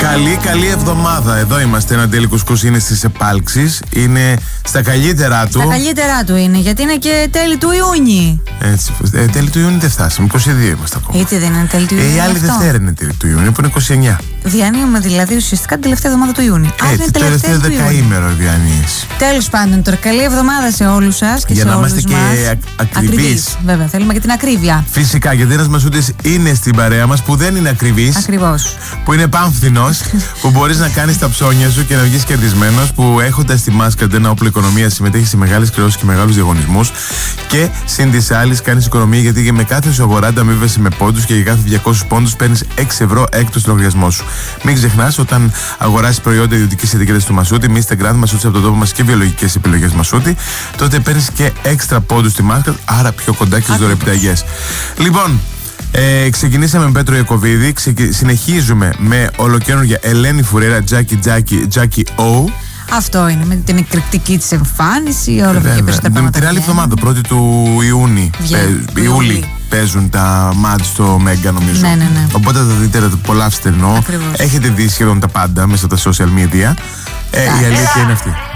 Καλή εβδομάδα. Εδώ είμαστε. Ένα τέλει κουσκούς είναι στις επάλξεις. Είναι στα καλύτερά του. Στα καλύτερά του είναι, γιατί είναι και τέλη του Ιούνιου. Έτσι. Τέλη του Ιούνιου δεν φτάσαμε. 22 είμαστε ακόμα. Γιατί δεν είναι τέλη του Ιούνιου? Η άλλη Δευτέρα είναι τέλη του Ιούνιου, που είναι 29. Διανύουμε δηλαδή ουσιαστικά την τελευταία εβδομάδα του Ιούνιου. Έτσι, το τελευταίο δεκαήμερο διανύεις. Τέλος πάντων, τώρα καλή εβδομάδα σε όλους σας και για σε να όλους είμαστε μας. και ακριβείς. Βέβαια, θέλουμε και την ακρίβεια. Φυσικά, γιατί ένας Μασούτης είναι στην παρέα μας που δεν είναι ακριβής. Ακριβώς. Που είναι πάμφθινος, που μπορείς να κάνεις τα ψώνια σου και να βγεις κερδισμένος, που έχοντας τη μάσκα ένα όπλο οικονομία συμμετέχει σε μεγάλες κληρώσεις και μεγάλους διαγωνισμούς και συν της άλλης κάνεις οικονομία, γιατί με κάθε σου αγορά ανταμείβεσαι με πόντους και για κάθε 200 πόντους παίρνεις 6 ευρώ έκτος στο λογαριασμό σου. Μην ξεχνάς, όταν αγοράσεις προϊόντα ιδιωτικής ετικέτας του Μασούτη, Mr. Grand Μασούτη από τον τόπο μας και βιολογικές επιλογές Μασούτη, τότε παίρνεις και έξτρα πόντους στη μάσκα, άρα πιο κοντά και στις δωρεπιταγές. Λοιπόν, ξεκινήσαμε με Πέτρο Ιακωβίδη, συνεχίζουμε με ολοκαίνουργια Ελένη Φουρέρα, Τζάκι O. Αυτό είναι, με την εκρηκτική της εμφάνιση, όλα αυτά και περισσότερα πράγματα. Την άλλη εβδομάδα, 1η του Ιούλη, παίζουν τα μάτς στο Μέγκα, νομίζω. Ναι. Οπότε θα δείτε, θα το απολαύσετε ενώ. Έχετε δει σχεδόν τα πάντα μέσα από τα social media. Η αλήθεια είναι αυτή.